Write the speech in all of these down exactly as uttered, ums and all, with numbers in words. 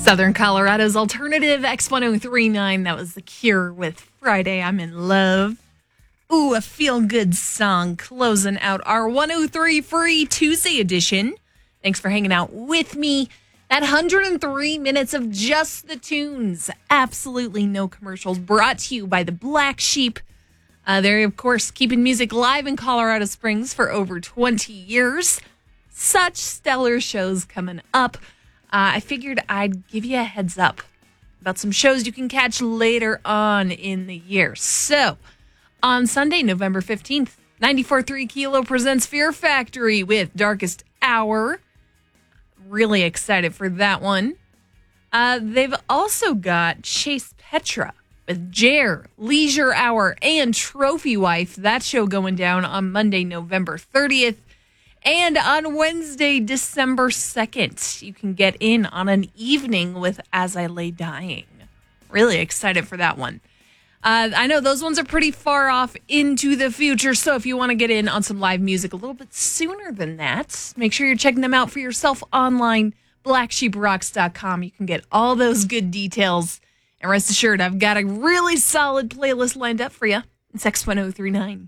Southern Colorado's alternative X ten thirty-nine. That was The Cure with Friday I'm in Love. Ooh, a feel-good song closing out our one oh three Free Tuesday edition. Thanks for hanging out with me. That one hundred three minutes of just the tunes. Absolutely no commercials. Brought to you by the Black Sheep. Uh, they're, of course, keeping music live in Colorado Springs for over twenty years. Such stellar shows coming up. Uh, I figured I'd give you a heads up about some shows you can catch later on in the year. So, on Sunday, November fifteenth, ninety-four point three Kilo presents Fear Factory with Darkest Hour. Really excited for that one. Uh, they've also got Chase Petra with Jer, Leisure Hour, and Trophy Wife. That show going down on Monday, November thirtieth. And on Wednesday, December second, you can get in on an evening with As I Lay Dying. Really excited for that one. Uh, I know those ones are pretty far off into the future, so if you want to get in on some live music a little bit sooner than that, make sure you're checking them out for yourself online, black sheep rocks dot com. You can get all those good details. And rest assured, I've got a really solid playlist lined up for you. It's X ten thirty-nine.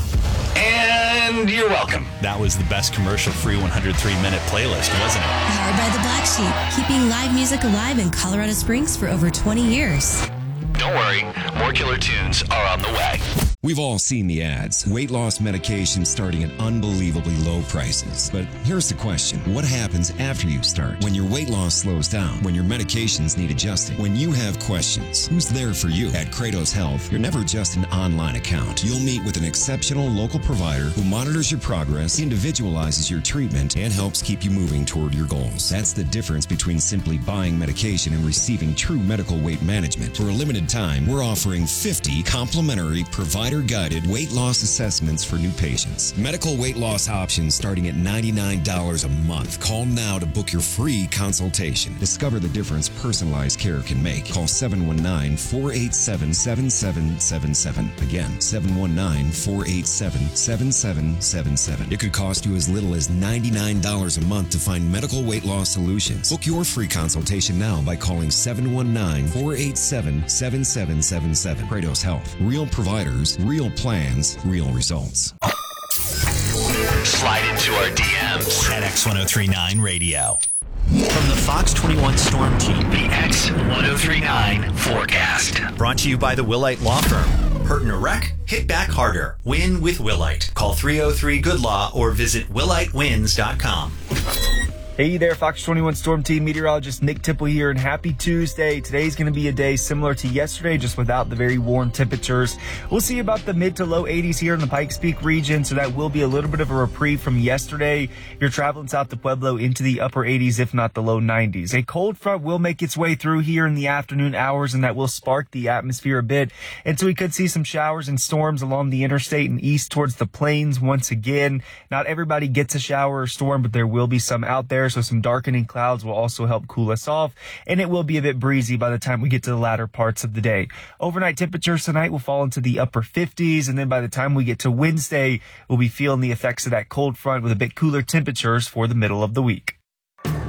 And you're welcome. That was the best commercial-free one hundred three minute playlist, wasn't it? Powered by the Black Sheep, keeping live music alive in Colorado Springs for over twenty years. Don't worry, more killer tunes are on the way. We've all seen the ads. Weight loss medication starting at unbelievably low prices. But here's the question. What happens after you start? When your weight loss slows down? When your medications need adjusting? When you have questions? Who's there for you? At Kratos Health, you're never just an online account. You'll meet with an exceptional local provider who monitors your progress, individualizes your treatment, and helps keep you moving toward your goals. That's the difference between simply buying medication and receiving true medical weight management. For a limited time, we're offering fifty complimentary provider-guided weight loss assessments for new patients. Medical weight loss options starting at ninety-nine dollars a month. Call now to book your free consultation. Discover the difference personalized care can make. Call seven one nine, four eight seven, seven seven seven seven. Again, seven one nine, four eight seven, seven seven seven seven. It could cost you as little as ninety-nine dollars a month to find medical weight loss solutions. Book your free consultation now by calling seven one nine, four eight seven, seven seven seven seven. Kratos Health. Real providers, real plans, real results. Slide into our D Ms at X ten thirty-nine Radio. From the Fox twenty-one Storm Team, the X ten thirty-nine Forecast. Brought to you by the Willite Law Firm. Hurt in a wreck? Hit back harder. Win with Willite. Call three oh three good law or visit willite wins dot com. Hey there, Fox twenty-one Storm Team meteorologist Nick Tipple here, and happy Tuesday. Today's going to be a day similar to yesterday, just without the very warm temperatures. We'll see about the mid to low eighties here in the Pikes Peak region, so that will be a little bit of a reprieve from yesterday. You're traveling south to Pueblo into the upper eighties, if not the low nineties. A cold front will make its way through here in the afternoon hours, and that will spark the atmosphere a bit. And so we could see some showers and storms along the interstate and east towards the plains once again. Not everybody gets a shower or storm, but there will be some out there. So some darkening clouds will also help cool us off, and it will be a bit breezy by the time we get to the latter parts of the day. Overnight temperatures tonight will fall into the upper fifties, and then by the time we get to Wednesday, we'll be feeling the effects of that cold front with a bit cooler temperatures for the middle of the week.